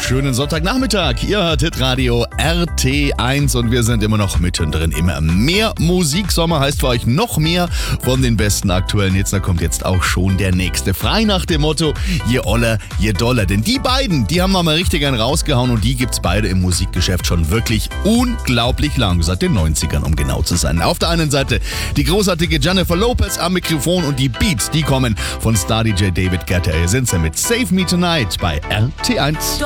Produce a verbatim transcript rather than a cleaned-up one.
Schönen Sonntagnachmittag. Ihr hört Hitradio R T eins und wir sind immer noch mittendrin. Immer mehr Musik. Sommer heißt für euch noch mehr von den besten aktuellen Hits. Da kommt jetzt auch schon der nächste. Frei nach dem Motto, je oller, je doller. Denn die beiden, die haben mal richtig einen rausgehauen und die gibt's beide im Musikgeschäft schon wirklich unglaublich lang. Seit den neunzigern, um genau zu sein. Auf der einen Seite die großartige Jennifer Lopez am Mikrofon und die Beats, die kommen von Star-D J David Guetta. Hier sind sie mit Save Me Tonight bei R T eins.